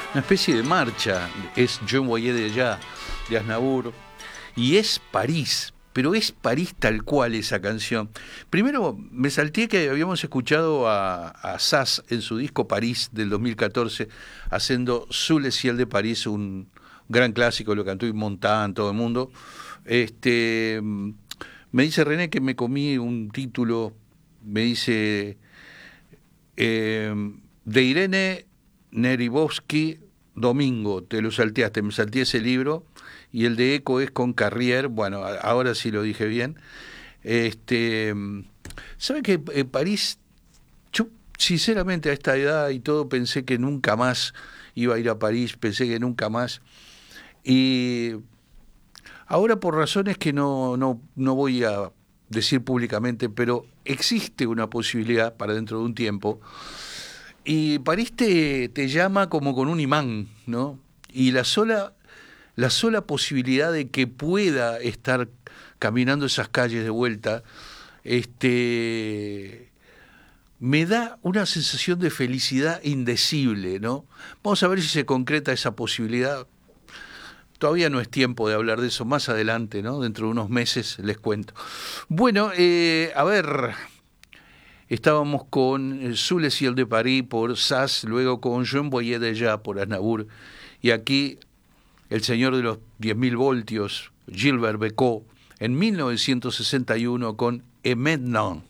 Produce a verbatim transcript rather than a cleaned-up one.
una especie de marcha, es Je voyais déjà de Aznavour, y es París, pero es París tal cual esa canción. Primero me salté que habíamos escuchado a, a Sass en su disco París del dos mil catorce, haciendo Sous le ciel de París, un gran clásico, lo cantó Yves Montand, todo el mundo. Este, me dice René que me comí un título, me dice eh, de Irene Neribowski, Domingo, te lo salteaste, me salté ese libro, y el de Eco es con Carrier, bueno, ahora sí lo dije bien. Este, ¿sabe que en París, yo sinceramente a esta edad y todo pensé que nunca más iba a ir a París, pensé que nunca más, y ahora por razones que no, no, no voy a decir públicamente, pero existe una posibilidad para dentro de un tiempo. Y París te, te llama como con un imán, ¿no? Y la sola, la sola posibilidad de que pueda estar caminando esas calles de vuelta, este, me da una sensación de felicidad indecible, ¿no? Vamos a ver si se concreta esa posibilidad. Todavía no es tiempo de hablar de eso, más adelante, ¿no? Dentro de unos meses les cuento. Bueno, eh, a ver... Estábamos con Sous le ciel de Paris por Sass, luego con Je voyais déjà por Aznavour, y aquí el señor de los diez mil voltios, Gilbert Bécaud, en mil novecientos sesenta y uno con Et maintenant.